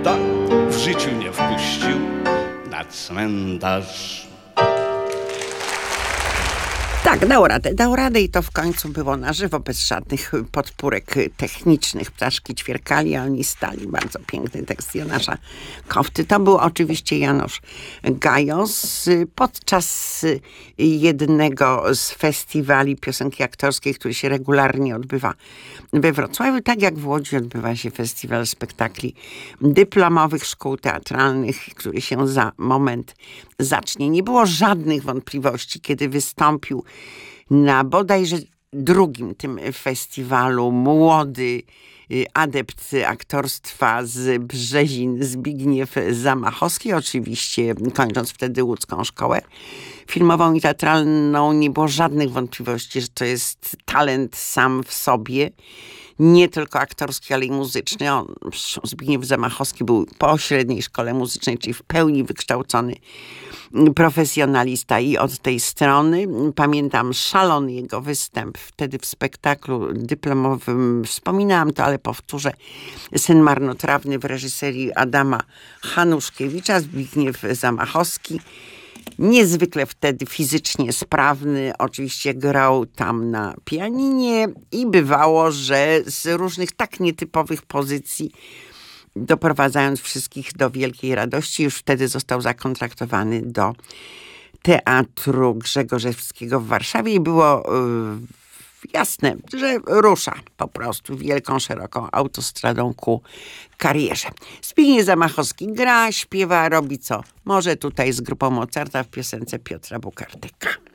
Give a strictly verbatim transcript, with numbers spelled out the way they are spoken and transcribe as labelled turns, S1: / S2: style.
S1: Tak w życiu nie wpuścił na cmentarz.
S2: Tak, dał radę, dał radę i to w końcu było na żywo, bez żadnych podpórek technicznych. Ptaszki ćwierkali, a oni stali. Bardzo piękny tekst Jonasza Kofty. To był oczywiście Janusz Gajos. Podczas jednego z festiwali piosenki aktorskiej, który się regularnie odbywa we Wrocławiu, tak jak w Łodzi odbywa się festiwal spektakli dyplomowych szkół teatralnych, który się za moment zacznie. Nie było żadnych wątpliwości, kiedy wystąpił na bodajże drugim tym festiwalu młody adept aktorstwa z Brzezin Zbigniew Zamachowski, oczywiście kończąc wtedy łódzką szkołę filmową i teatralną. Nie było żadnych wątpliwości, że to jest talent sam w sobie, nie tylko aktorski, ale i muzyczny. On, Zbigniew Zamachowski, był po średniej szkole muzycznej, czyli w pełni wykształcony profesjonalista i od tej strony pamiętam szalony jego występ wtedy w spektaklu dyplomowym. Wspominałam to, ale powtórzę. Syn marnotrawny w reżyserii Adama Hanuszkiewicza. Zbigniew Zamachowski, niezwykle wtedy fizycznie sprawny, oczywiście grał tam na pianinie i bywało, że z różnych tak nietypowych pozycji, doprowadzając wszystkich do wielkiej radości, już wtedy został zakontraktowany do Teatru Grzegorzewskiego w Warszawie i było yy, jasne, że rusza po prostu wielką, szeroką autostradą ku karierze. Zbigniew Zamachowski gra, śpiewa, robi co może tutaj z grupą Mozarta w piosence Piotra Bukartyka.